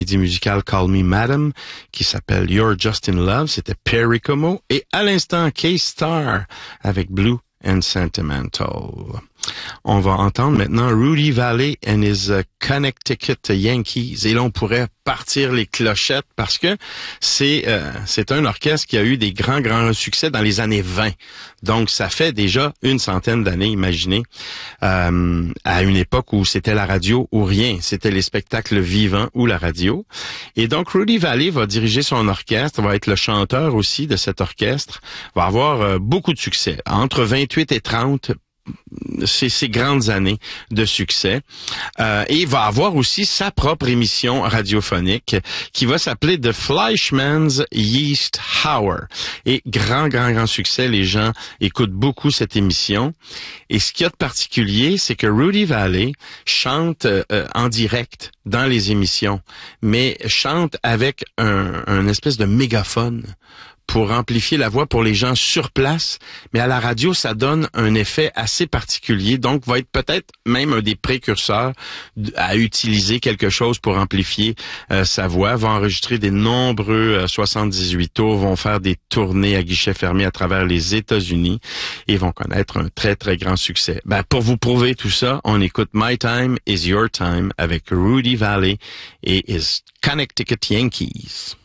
musical Call Me Madam, qui s'appelle You're Just in Love, c'était Perry Como, et à l'instant, K-Star avec Blue and Sentimental. On va entendre maintenant Rudy Vallée and his Connecticut Yankees. Et là, on pourrait partir les clochettes parce que c'est un orchestre qui a eu des grands succès dans les années 20. Donc, ça fait déjà une centaine d'années, imaginez, à une époque où c'était la radio ou rien. C'était les spectacles vivants ou la radio. Et donc, Rudy Vallée va diriger son orchestre, va être le chanteur aussi de cet orchestre, va avoir beaucoup de succès. Entre 28 et 30 ces grandes années de succès. Et il va avoir aussi sa propre émission radiophonique qui va s'appeler The Fleischmann's Yeast Hour. Et grand succès. Les gens écoutent beaucoup cette émission. Et ce qu'il y a de particulier, c'est que Rudy Vallée chante en direct dans les émissions, mais chante avec un espèce de mégaphone pour amplifier la voix pour les gens sur place, mais à la radio, ça donne un effet assez particulier, donc va être peut-être même un des précurseurs à utiliser quelque chose pour amplifier sa voix, va enregistrer des nombreux 78 tours, vont faire des tournées à guichet fermé à travers les États-Unis et vont connaître un très grand succès. Pour vous prouver tout ça, on écoute My Time is Your Time avec Rudy Vallée et his Connecticut Yankees.